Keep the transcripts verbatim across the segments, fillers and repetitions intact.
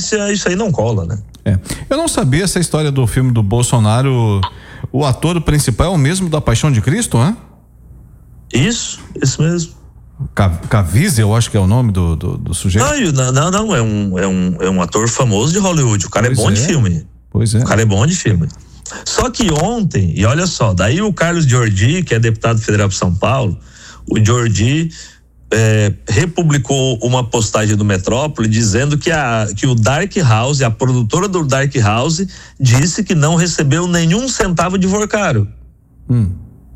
polícia, isso aí não cola, né? É. Eu não sabia essa história do filme do Bolsonaro. O ator principal é o mesmo da Paixão de Cristo, né? Isso, isso mesmo. Caviezel, eu acho que é o nome do, do, do sujeito. Não, não, não, é um, é, um, é um ator famoso de Hollywood. O cara pois é bom é. de filme. Pois é. O cara é bom de filme. Só que ontem, e olha só, daí o Carlos Jordi, que é deputado federal para São Paulo, o Jordi é, republicou uma postagem do Metrópole dizendo que, a, que o Dark House, a produtora do Dark House, disse que não recebeu nenhum centavo de Vorcaro. Hum.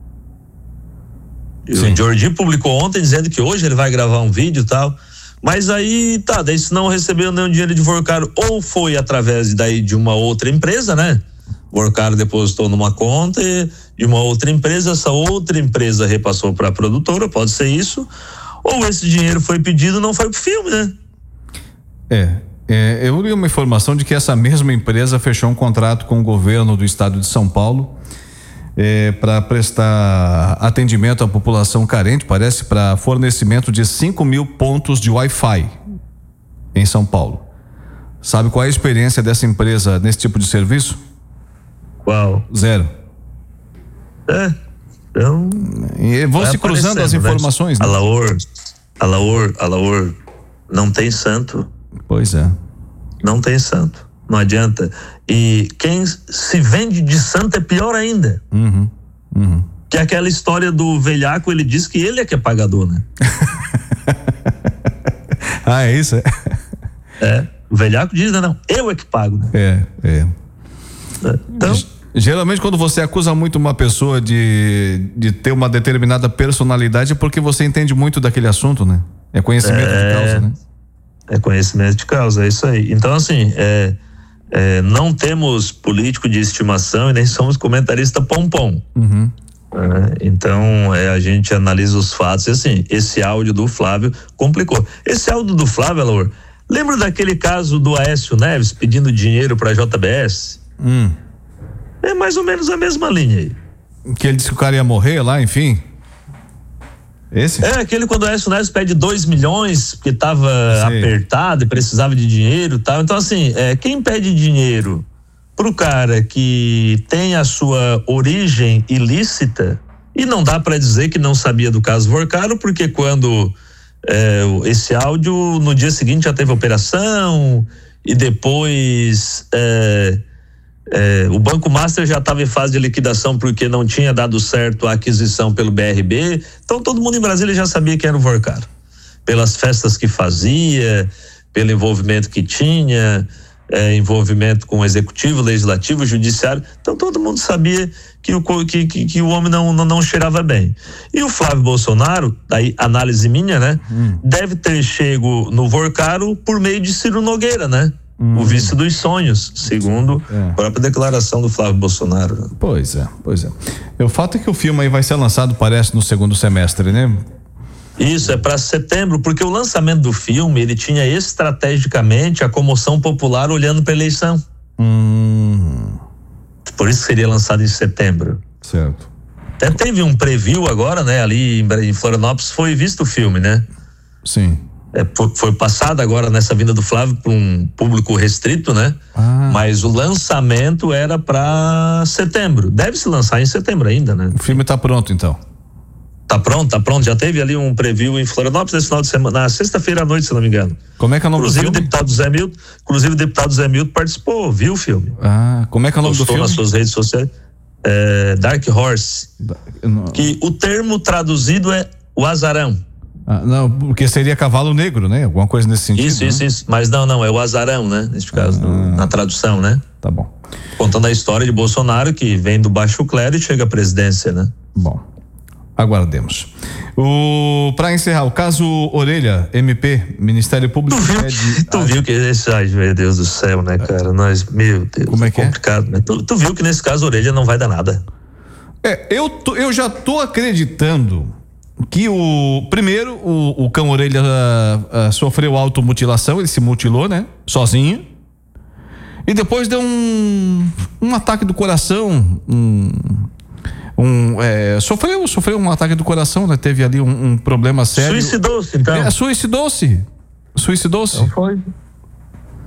O Jordi publicou ontem dizendo que hoje ele vai gravar um vídeo e tal, mas aí tá, daí se não recebeu nenhum dinheiro de Vorcaro, ou foi através daí de uma outra empresa, né? Vorcaro depositou numa conta de uma outra empresa, essa outra empresa repassou para a produtora, pode ser isso, ou esse dinheiro foi pedido e não foi pro filme, né? É, é, eu li uma informação de que essa mesma empresa fechou um contrato com o governo do estado de São Paulo É, para prestar atendimento à população carente, parece, para fornecimento de cinco mil pontos de Wi-Fi em São Paulo. Sabe qual é a experiência dessa empresa nesse tipo de serviço? Qual? Zero. É, então... E vão se cruzando as informações, né? né? Alaor, Alaor, Alaor, não tem santo. Pois é. Não tem santo. Não adianta. E quem se vende de santo é pior ainda. Uhum, uhum. Que é aquela história do velhaco, ele diz que ele é que é pagador, né? Ah, é isso? É. É. O velhaco diz, não, não, eu é que pago, né? É, é. Então... Geralmente quando você acusa muito uma pessoa de, de ter uma determinada personalidade é porque você entende muito daquele assunto, né? É conhecimento é, de causa, né? É conhecimento de causa, é isso aí. Então, assim, é... É, não temos político de estimação e nem somos comentarista pompom. Uhum. É, então é, a gente analisa os fatos e assim, esse áudio do Flávio complicou. Esse áudio do Flávio, Alaor, lembra daquele caso do Aécio Neves pedindo dinheiro para a J B S? Hum. É mais ou menos a mesma linha aí. Que ele disse que o cara ia morrer lá, enfim. Esse? É, aquele quando o Aécio Neves pede dois milhões, porque tava Sim. apertado e precisava de dinheiro e tal. Então, assim, é, quem pede dinheiro pro cara que tem a sua origem ilícita, e não dá para dizer que não sabia do caso Vorcaro, porque quando é, esse áudio, no dia seguinte já teve operação, e depois é, É, o Banco Master já estava em fase de liquidação porque não tinha dado certo a aquisição pelo B R B, então todo mundo em Brasília já sabia que era o Vorcaro, pelas festas que fazia, pelo envolvimento que tinha, é, envolvimento com o executivo, legislativo, judiciário, então todo mundo sabia que o, que, que, que o homem não, não, não cheirava bem. E o Flávio Bolsonaro, daí análise minha, né, hum. deve ter chego no Vorcaro por meio de Ciro Nogueira, né? Hum. O vice dos sonhos, segundo é. a própria declaração do Flávio Bolsonaro. Pois é, pois é. O fato é que o filme aí vai ser lançado, parece, no segundo semestre, né? Isso, é para setembro, porque o lançamento do filme, ele tinha estrategicamente a comoção popular olhando para a eleição. Hum. Por isso seria lançado em setembro. Certo. Até teve um preview agora, né? Ali em Florianópolis foi visto o filme, né? Sim. É, foi passado agora nessa vinda do Flávio para um público restrito, né? Ah. Mas o lançamento era para setembro. Deve se lançar em setembro ainda, né? O filme está pronto, então? Tá pronto, tá pronto. Já teve ali um preview em Florianópolis esse final de semana, na sexta-feira à noite, se não me engano. Como é que é o nome inclusive, do filme? O deputado Zé Milton, inclusive o deputado Zé Milton participou, viu o filme. Ah, como é que é o nome Postou do filme? nas suas redes sociais. É, Dark Horse. Da, que o termo traduzido é o azarão. Ah, não, porque seria cavalo negro, né? Alguma coisa nesse sentido. Isso, né? isso, isso. Mas não, não, é o azarão, né? Neste caso, ah, do, na tradução, né? Tá bom. Contando a história de Bolsonaro, que vem do baixo clero e chega à presidência, né? Bom, aguardemos. O, pra encerrar, o caso Orelha, M P, Ministério Público. Tu viu, pede, tu viu que esse, ai meu Deus do céu, né, cara? Nós, meu Deus, como é que complicado, é? né? Tu, tu viu que nesse caso Orelha não vai dar nada. É, eu, tô, eu já tô acreditando que o primeiro o, o cão Orelha uh, uh, sofreu automutilação, ele se mutilou, né? Sozinho. E depois deu um um ataque do coração, um, um é, sofreu sofreu um ataque do coração, né? Teve ali um, um problema sério. Suicidou-se, então. É, suicidou-se. Suicidou-se. Não foi.